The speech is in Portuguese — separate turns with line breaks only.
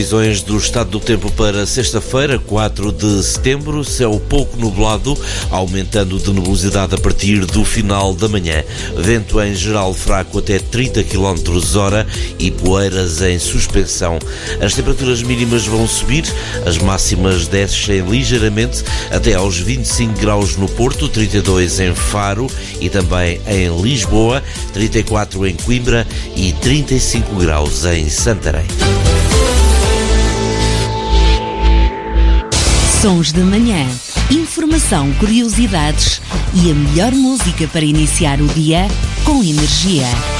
previsões do estado do tempo para sexta-feira, 4 de setembro. Céu pouco nublado, aumentando de nebulosidade a partir do final da manhã. Vento em geral fraco até 30 km/h e poeiras em suspensão. As temperaturas mínimas vão subir, as máximas descem ligeiramente até aos 25 graus no Porto, 32 em Faro e também em Lisboa, 34 em Coimbra e 35 graus em Santarém.
Sons da Manhã. Informação, curiosidades e a melhor música para iniciar o dia com energia.